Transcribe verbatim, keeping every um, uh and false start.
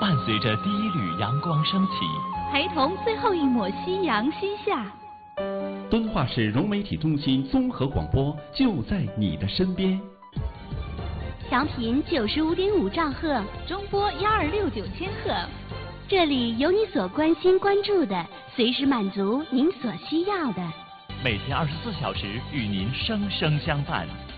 伴随着第一缕阳光升起， 陪同最后一抹夕阳西下。 敦化市融媒体中心综合广播就在你的身边。 调频九十五点五兆赫， 中波幺二六九千赫。 这里有你所关心关注的，随时满足您所需要的。 每天二十四小时与您生生相伴。